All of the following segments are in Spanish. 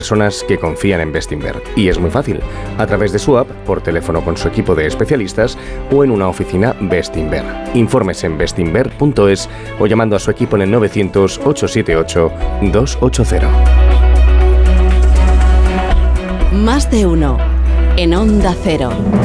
Personas que confían en Bestinver. Y es muy fácil, a través de su app, por teléfono con su equipo de especialistas o en una oficina Bestinver. Informes en bestinver.es o llamando a su equipo en el 900-878-280. Más de uno en Onda Cero.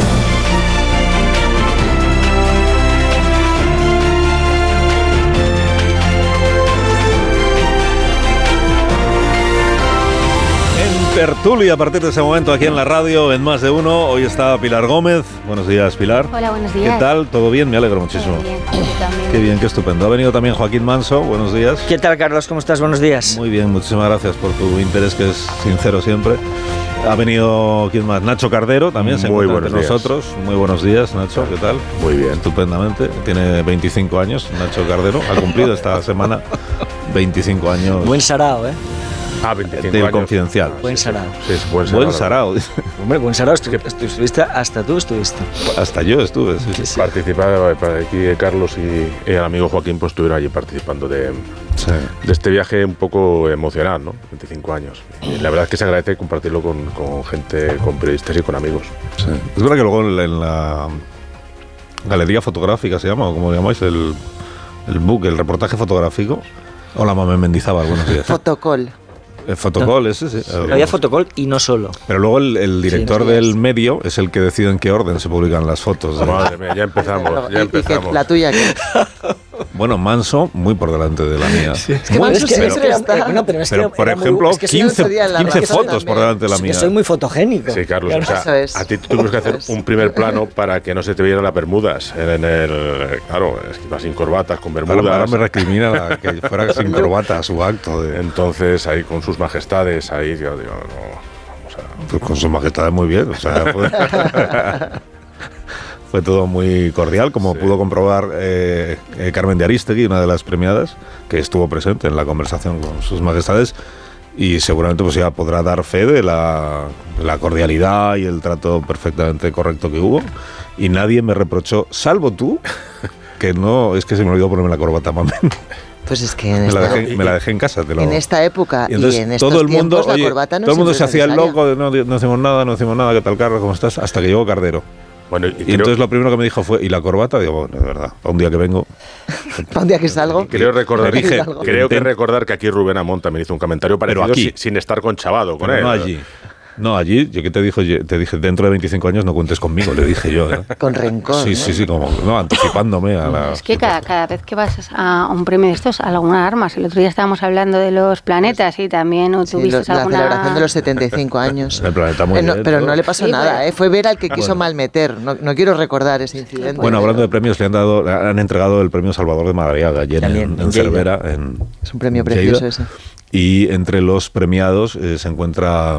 Tertulia a partir de ese momento aquí en la radio, en Más de Uno. Hoy está Pilar Gómez. Buenos días, Pilar. Hola, buenos días. ¿Qué tal? ¿Todo bien? Me alegro muchísimo. Bien, también. Qué bien, qué estupendo. Ha venido también Joaquín Manso. Buenos días. ¿Qué tal, Carlos? ¿Cómo estás? Buenos días. Muy bien, muchísimas gracias por tu interés, que es sincero siempre. Ha venido, ¿quién más? Nacho Cardero también se encuentra entre nosotros. Muy buenos días, Nacho. ¿Qué tal? Muy bien. Estupendamente. Tiene 25 años, Nacho Cardero. Ha cumplido esta semana 25 años. Buen sarao, ¿eh? 25 del años. Confidencial. Buen sarao. Sí, es Buen sarao. Hombre, buen sarao. Estuviste, hasta tú estuviste. Hasta yo estuve, sí. Sí. Participaba para aquí Carlos y el amigo Joaquín, pues estuvieron allí participando de este viaje un poco emocional, ¿no? 25 años. Y la verdad es que se agradece compartirlo con gente, con periodistas y con amigos. Sí. Es verdad que luego en la galería fotográfica se llama, o como llamáis, el book, el reportaje fotográfico. Hola, Mamen Mendizábal, buenos días. Fotocall. El fotocall, ese, sí. Había fotocall y no solo. Pero luego el director del medio es el que decide en qué orden se publican las fotos. Madre mía, ya empezamos. ¿Y la tuya qué? Bueno, Manso, muy por delante de la mía. Sí. Es que Manso siempre está... Pero, por ejemplo, 15 fotos por delante de la mía. Es que soy muy fotogénico. Sí, Carlos, Claro. o sea, a ti tuvimos que hacer un primer plano para que no se te vieran las bermudas. Claro, es que vas sin corbatas, con bermudas. Ahora me recrimina que fuera sin corbata a su acto. Entonces, ahí con sus majestades, ahí yo digo, no, vamos a... Pues con sus majestades muy bien, o sea... Fue todo muy cordial, como pudo comprobar Carmen de Arístegui, una de las premiadas, que estuvo presente en la conversación con sus majestades, y seguramente pues ya podrá dar fe de la cordialidad y el trato perfectamente correcto que hubo, y nadie me reprochó, salvo tú, que no, es que se me olvidó ponerme la corbata, mamen. Pues es que me la dejé en casa. En esta época y en estos todo el mundo, tiempos, la corbata no todo el mundo se hacía el necesaria. loco de no hacemos nada, ¿qué tal, Carlos? ¿Cómo estás? Hasta que llegó Cardero. Bueno, y entonces lo primero que me dijo fue, ¿y la corbata? Digo, bueno, de verdad, para un día que vengo. Para un día que salgo. Creo recordar que aquí Rubén Amón también hizo un comentario parecido, pero aquí, sin estar conchavado con él. No allí. No, allí, yo que te dije, dentro de 25 años no cuentes conmigo, le dije yo. Con rencor. Sí, ¿no? sí, como anticipándome a la... Es que cada vez que vas a un premio de estos, alguna armas. El otro día estábamos hablando de los planetas y también tuviste la alguna... celebración de los 75 años. El planeta muy bien, pero todo. no le pasó nada, fue ver al que quiso malmeter. No quiero recordar ese incidente. Bueno, hablando de premios, le han entregado el premio Salvador de Madariaga ayer en Cervera. Es un premio precioso ese. Y entre los premiados se encuentra...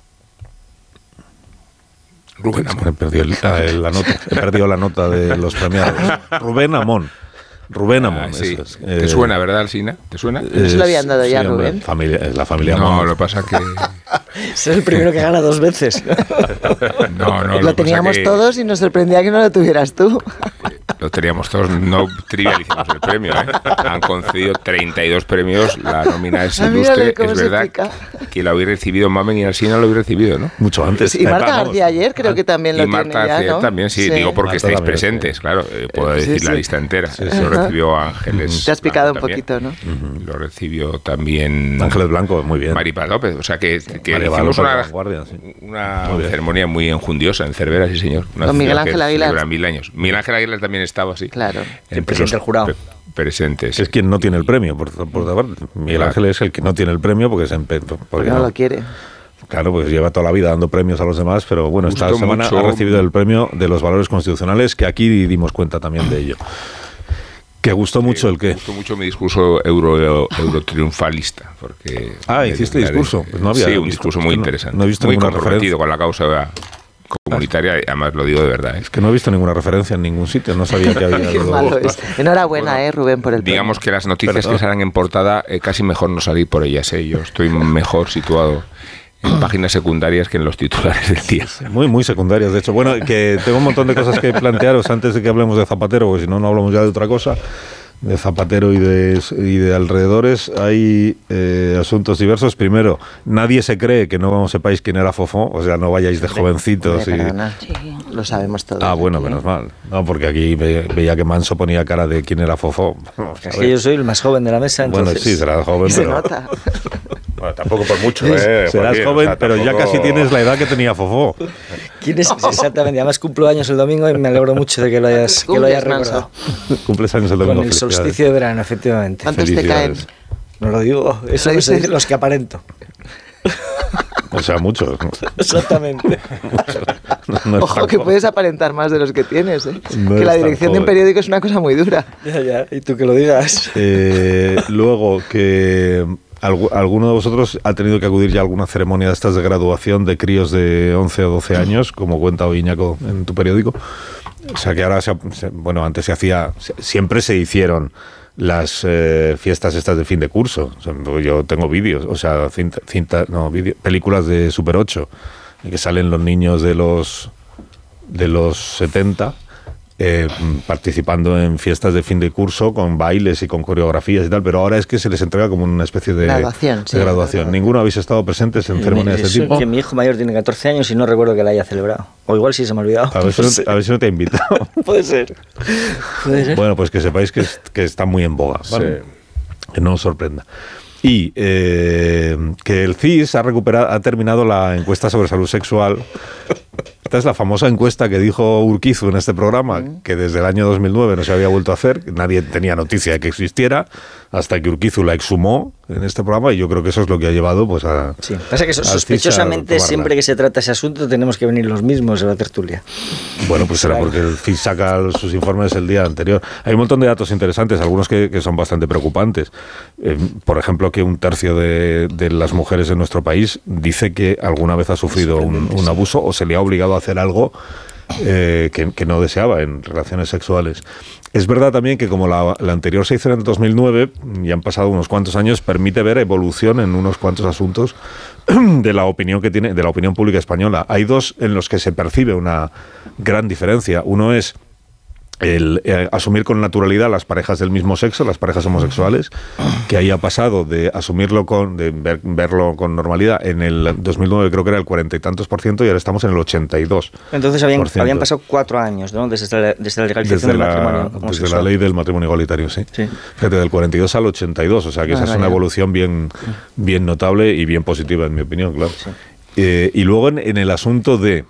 Rubén Amón. He perdido la nota de los premiados. Rubén Amón. Sí. Eso es. ¿Te suena, verdad, Alsina? ¿Te suena? ¿Se lo habían dado ya, hombre, Rubén? es la familia Amón. No, lo que pasa que... Es el primero que gana 2 veces. No, lo teníamos todos y nos sorprendía que no lo tuvieras tú. Lo teníamos todos, no trivialicemos el premio, ¿eh? Han concedido 32 premios, la nómina es ilustre, es verdad que lo habéis recibido Mamen y Alsina lo habéis recibido, ¿no? Mucho antes. Y Marta García ayer creo que también lo tiene ya, ¿no? Y Marta García también, sí, digo porque Marta estáis también, presentes, claro, puedo decir la lista entera. Lo recibió Ángeles. Te has picado un también. poquito, ¿no? Lo recibió también Ángeles Blanco, muy bien. Maripaz López, o sea que hicimos una ceremonia muy enjundiosa en Cervera, sí señor. Con Miguel Ángel Aguilar. 1000 años. Miguel Ángel Aguilar también estaba así. Claro. El presidente del jurado. Presentes. Es quien no tiene el premio, por otra parte. Miguel Ángel es el que no tiene el premio porque no lo quiere. Claro, pues lleva toda la vida dando premios a los demás, pero bueno, esta semana ha recibido el premio de los valores constitucionales, que aquí dimos cuenta también de ello. ¿Que gustó mucho el qué? Me gustó mucho mi discurso eurotriunfalista. Porque ¿hiciste discurso? Pues no había un discurso muy interesante. No he visto muy ninguna comprometido referencia con la causa comunitaria, y además lo digo de verdad. Es que no he visto ninguna referencia en ningún sitio, no sabía que había... Qué malo es. Enhorabuena, Rubén, por el premio. Digamos que las noticias que salen en portada, casi mejor no salir por ellas. Yo estoy mejor situado en páginas secundarias que en los titulares del día. Muy, muy secundarias, de hecho. Bueno, que tengo un montón de cosas que plantearos antes de que hablemos de Zapatero, porque si no, no hablamos ya de otra cosa. Zapatero y de alrededores hay asuntos diversos. Primero, nadie se cree que no sepáis quién era Fofó, o sea, no vayáis de jovencitos. Perdona, lo sabemos todos. Ah, bueno, menos mal. No, porque aquí veía que Manso ponía cara de quién era Fofó. Es que yo soy el más joven de la mesa, entonces... Bueno, sí, serás joven, Se pero... nota. Bueno, tampoco por mucho, Serás Joaquín, joven, o sea, pero ya tampoco- casi tienes la edad que tenía Fofó. ¿Quién es? Exactamente, además cumplo años el domingo y me alegro mucho de que lo hayas recordado. Cumples años el domingo. Con el felicidades. solsticio de verano, efectivamente. ¿Cuántos te caen? Felicidades. No lo digo, eso ¿Lo no se dices? dice los que aparento. O sea, muchos. Exactamente. No es Ojo, tan que joven. puedes aparentar más de los que tienes, ¿eh? No que es la tan dirección de un joven. periódico es una cosa muy dura. Ya, y tú que lo digas. Luego, que alguno de vosotros ha tenido que acudir ya a alguna ceremonia de estas de graduación de críos de 11 o 12 años, como cuenta hoy Iñaco en tu periódico. O sea, que ahora, bueno, antes siempre se hicieron las fiestas estas de fin de curso. O sea, yo tengo vídeos, o sea, películas de Super 8, en que salen los niños de los 70 participando en fiestas de fin de curso con bailes y con coreografías y tal, pero ahora es que se les entrega como una especie de Graduación, sí. graduación. ¿Ninguno habéis estado presentes en ceremonias de ese tipo? Que mi hijo mayor tiene 14 años y no recuerdo que la haya celebrado. O igual sí se me ha olvidado. A ver si no te ha invitado. Puede ser. Bueno, pues que sepáis que está muy en boga, ¿vale? Que no os sorprenda. Y que el CIS ha terminado la encuesta sobre salud sexual. Esta es la famosa encuesta que dijo Urquizu en este programa, que desde el año 2009 no se había vuelto a hacer, nadie tenía noticia de que existiera, hasta que Urquizu la exhumó en este programa, y yo creo que eso es lo que ha llevado pues a... Sí, pasa que al CIS a sospechosamente tomarla. siempre que se trata ese asunto tenemos que venir los mismos a la tertulia. Bueno, pues será porque el CIS saca sus informes el día anterior. Hay un montón de datos interesantes, algunos que son bastante preocupantes. Por ejemplo, que un tercio de las mujeres en nuestro país dice que alguna vez ha sufrido un abuso o se le ha obligado a hacer algo que no deseaba en relaciones sexuales. Es verdad también que como la anterior se hizo en el 2009, y han pasado unos cuantos años, permite ver evolución en unos cuantos asuntos de la opinión que tiene, de la opinión pública española. Hay dos en los que se percibe una gran diferencia. Uno es el asumir con naturalidad las parejas del mismo sexo, las parejas homosexuales, que ahí ha pasado de asumirlo verlo con normalidad. En el 2009 creo que era el 40 y tantos % y ahora estamos en el 82%. Entonces habían pasado 4 años, ¿no? Desde la legalización del matrimonio homosexual. Desde la ley del matrimonio igualitario, sí. Fíjate, del 42 al 82, o sea que esa es una evolución bien notable y bien positiva, en mi opinión, claro. Sí. Y luego en el asunto de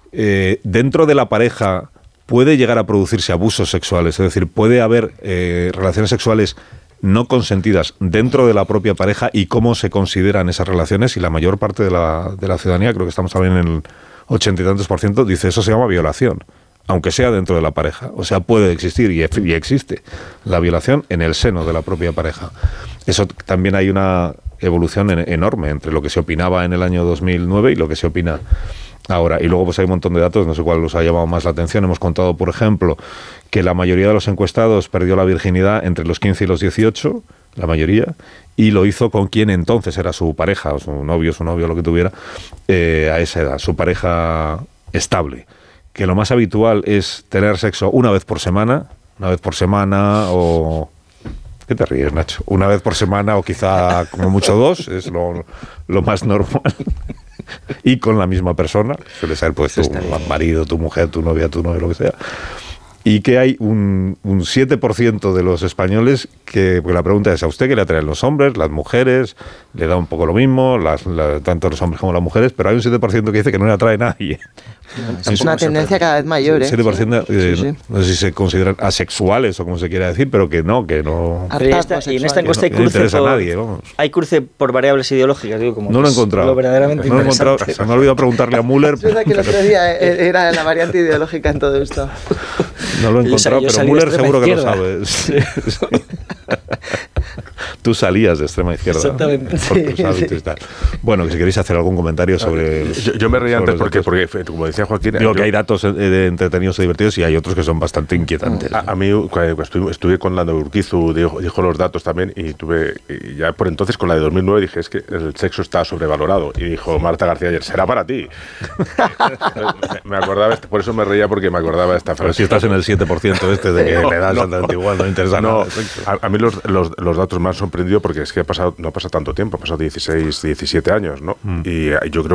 dentro de la pareja puede llegar a producirse abusos sexuales, es decir, puede haber relaciones sexuales no consentidas dentro de la propia pareja, y cómo se consideran esas relaciones, y la mayor parte de la ciudadanía, creo que estamos también en el 80 y tantos %, dice eso se llama violación, aunque sea dentro de la pareja. O sea, puede existir y existe la violación en el seno de la propia pareja. Eso también hay una evolución enorme entre lo que se opinaba en el año 2009 y lo que se opina ahora. Y luego pues hay un montón de datos, no sé cuál os ha llamado más la atención. Hemos contado, por ejemplo, que la mayoría de los encuestados perdió la virginidad entre los 15 y los 18, la mayoría, y lo hizo con quien entonces era su pareja, o su novio, lo que tuviera, a esa edad, su pareja estable. Que lo más habitual es tener sexo una vez por semana o... ¿Qué te ríes, Nacho? Una vez por semana o quizá como mucho 2, es lo más normal. Y con la misma persona, suele ser pues tu marido, tu mujer, tu novia, tu novio, lo que sea. Y que hay un 7% de los españoles que, porque la pregunta es, ¿a usted qué le atraen los hombres, las mujeres? Le da un poco lo mismo, tanto los hombres como las mujeres, pero hay un 7% que dice que no le atrae a nadie. Es una tendencia cada vez mayor, ¿eh? 7%, no sé si se consideran asexuales o como se quiera decir, pero que no. Y en esta encuesta hay cruce por variables ideológicas, digo, como no lo he encontrado. Verdaderamente no lo he encontrado. Se me ha olvidado preguntarle a Müller. Es verdad que el otro día era la variante ideológica en todo esto. No lo he encontrado, pero Müller seguro que lo sabe. Tú salías de extrema izquierda. Exactamente. Por tus hábitos y tal. Bueno, que si queréis hacer algún comentario sobre... Yo me reía antes porque, como decía Joaquín... Digo que hay datos entretenidos y divertidos y hay otros que son bastante inquietantes. A mí, cuando estuve con la de Urquizu, dijo los datos también, y ya por entonces con la de 2009 dije, es que el sexo está sobrevalorado. Y dijo Marta García ayer, será para ti. Me acordaba, por eso me reía, porque me acordaba de esta frase. Pero si estás en el 7% de que le das exactamente igual, no interesa nada. A mí los datos me han sorprendido porque es que no ha pasado tanto tiempo, ha pasado 16, 17 años, ¿no? Y yo creo